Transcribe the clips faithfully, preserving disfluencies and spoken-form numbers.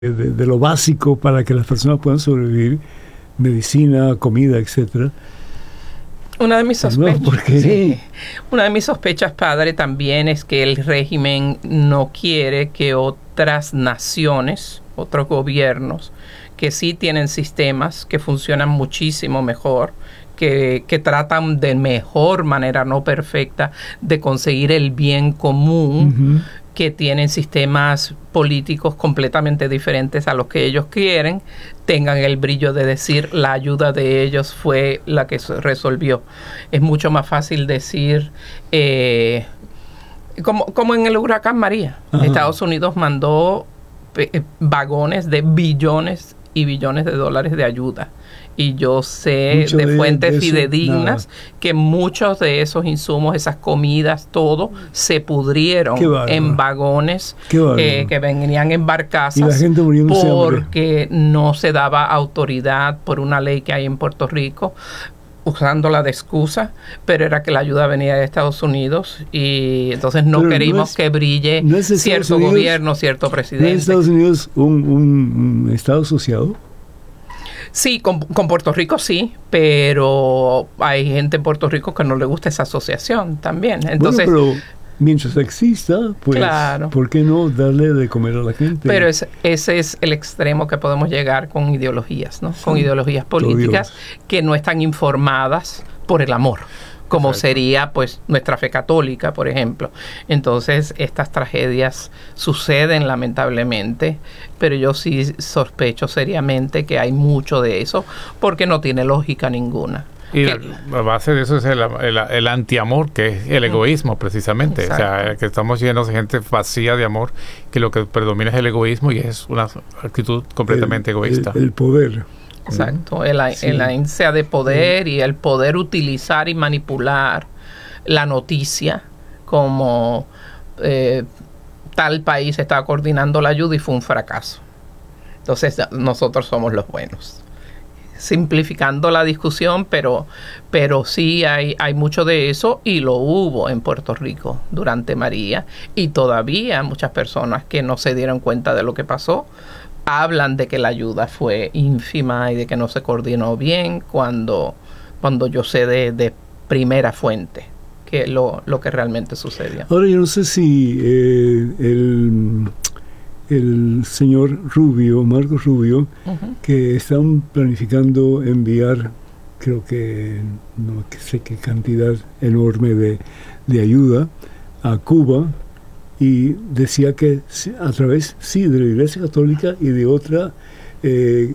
de, de lo básico para que las personas puedan sobrevivir, medicina, comida, etcétera. Una de mis sospechas, no, ¿por qué? Sí. Una de mis sospechas, padre, también es que el régimen no quiere que otras naciones, otros gobiernos, que sí tienen sistemas que funcionan muchísimo mejor, que, que tratan de mejor manera, no perfecta, de conseguir el bien común, uh-huh. que tienen sistemas políticos completamente diferentes a los que ellos quieren, tengan el brillo de decir la ayuda de ellos fue la que resolvió. Es mucho más fácil decir, eh, como, como en el huracán María, uh-huh. Estados Unidos mandó eh, vagones de billones y billones de dólares de ayuda. Y yo sé Mucho de, de fuentes de eso, fidedignas nada. que muchos de esos insumos, esas comidas, todo, se pudrieron en vagones eh, que venían en barcazas y la gente porque no se daba autoridad por una ley que hay en Puerto Rico, usándola de excusa, pero era que la ayuda venía de Estados Unidos y entonces no pero queríamos no es, que brille no cierto Unidos, gobierno, cierto presidente. ¿No es Estados Unidos un, un, un estado asociado? Sí, con, con Puerto Rico sí, pero hay gente en Puerto Rico que no le gusta esa asociación también. Entonces, bueno, pero mientras exista, pues, claro. ¿por qué no darle de comer a la gente? Pero es, ese es el extremo que podemos llegar con ideologías, ¿no? Sí. Con ideologías políticas que no están informadas por el amor, como Exacto. sería pues nuestra fe católica, por ejemplo. Entonces, estas tragedias suceden lamentablemente, pero yo sí sospecho seriamente que hay mucho de eso, porque no tiene lógica ninguna. Y la, la base de eso es el, el, el antiamor, que es el egoísmo, precisamente. Exacto. O sea, que estamos llenos de gente vacía de amor, que lo que predomina es el egoísmo y es una actitud completamente el, egoísta. El, el poder. Exacto, el, sí. el ansia de poder sí. y el poder utilizar y manipular la noticia como eh, tal país estaba coordinando la ayuda y fue un fracaso. Entonces nosotros somos los buenos. Simplificando la discusión, pero, pero sí hay, hay mucho de eso y lo hubo en Puerto Rico durante María y todavía muchas personas que no se dieron cuenta de lo que pasó hablan de que la ayuda fue ínfima y de que no se coordinó bien cuando, cuando yo sé de, de primera fuente que lo, lo que realmente sucedió. Ahora yo no sé si eh, el, el señor Rubio, Marcos Rubio, uh-huh. que están planificando enviar, creo que no sé qué cantidad enorme de, de ayuda a Cuba, y decía que a través, sí, de la Iglesia Católica y de otra eh,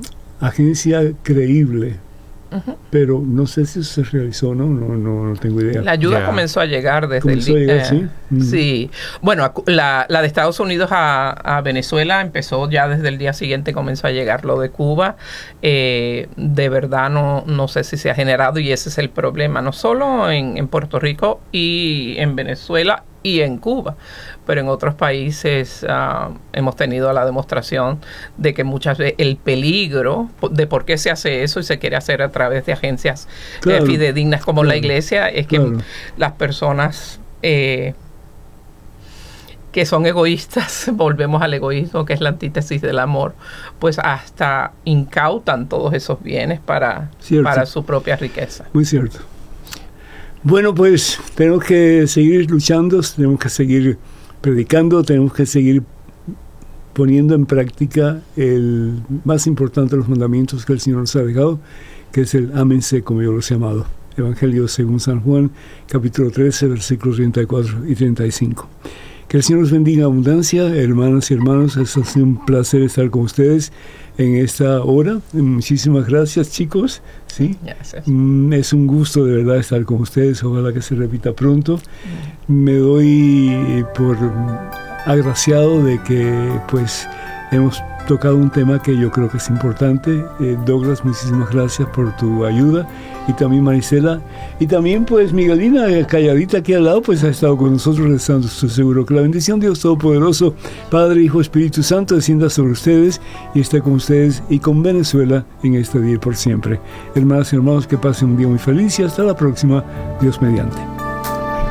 agencia creíble. Uh-huh. Pero no sé si eso se realizó o no, no, no, no tengo idea. La ayuda yeah. comenzó a llegar desde comenzó el... a llegar, eh, ¿sí? Mm. Sí. Bueno, la, la de Estados Unidos a, a Venezuela empezó ya desde el día siguiente, comenzó a llegar lo de Cuba. Eh, de verdad no, no sé si se ha generado y ese es el problema, no solo en, en Puerto Rico y en Venezuela y en Cuba, pero en otros países uh, hemos tenido la demostración de que muchas veces el peligro de por qué se hace eso y se quiere hacer a través de agencias claro, eh, fidedignas como claro, la Iglesia es que claro. las personas eh, que son egoístas, volvemos al egoísmo que es la antítesis del amor, pues hasta incautan todos esos bienes para, para su propia riqueza. Muy cierto. Bueno, pues tenemos que seguir luchando, tenemos que seguir predicando, tenemos que seguir poniendo en práctica el más importante de los mandamientos que el Señor nos ha dejado, que es el ámense como yo los he llamado. Evangelio según San Juan, capítulo trece, versículos treinta y cuatro y treinta y cinco. Que el Señor nos bendiga en abundancia, hermanas y hermanos. Es un placer estar con ustedes en esta hora. Muchísimas gracias, chicos. ¿Sí? Gracias. Mm, es un gusto de verdad estar con ustedes. Ojalá que se repita pronto. Mm. Me doy por agraciado de que pues hemos tocado un tema que yo creo que es importante. Eh, Douglas, muchísimas gracias por tu ayuda. Y también Marisela. Y también pues Miguelina, calladita aquí al lado, pues ha estado con nosotros rezando. Estoy seguro que la bendición de Dios Todopoderoso, Padre, Hijo, Espíritu Santo, descienda sobre ustedes y esté con ustedes y con Venezuela en este día y por siempre. Hermanas y hermanos, que pasen un día muy feliz y hasta la próxima, Dios mediante.